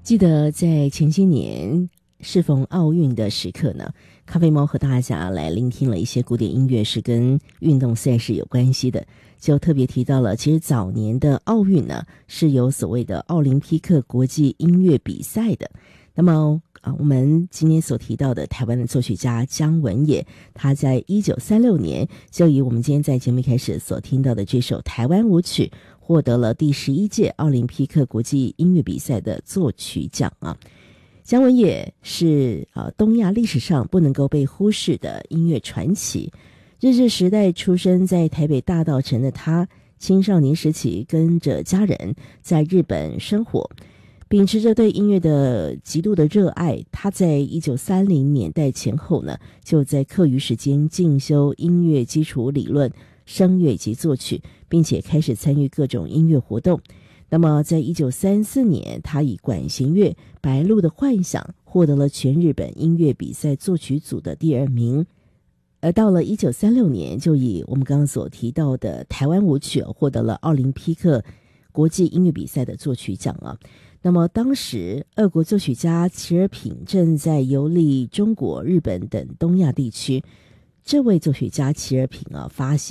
记得在前些年适逢奥运的时刻呢，咖啡猫和大家来聆听了一些古典音乐是跟运动赛事有关系的，就特别提到了其实早年的奥运呢是有所谓的奥林匹克国际音乐比赛的。那么我们今天所提到的台湾的作曲家姜文也，他在1936年就以我们今天在节目一开始所听到的这首台湾舞曲获得了第11届奥林匹克国际音乐比赛的作曲奖啊。姜文也是东亚历史上不能够被忽视的音乐传奇。日治时代出生在台北大稻埕的他，青少年时期跟着家人在日本生活，秉持着对音乐的极度的热爱，他在1930年代前后呢，就在课余时间进修音乐基础理论、声乐及作曲，并且开始参与各种音乐活动。那么在1934年，他以管弦乐《白鹭的幻想》获得了全日本音乐比赛作曲组的第2名。而到了1936年，就以我们刚刚所提到的台湾舞曲获得了奥林匹克国际音乐比赛的作曲奖啊。那么当时俄国作曲家齐尔品正在游历中国、日本等东亚地区，这位作曲家齐尔品发现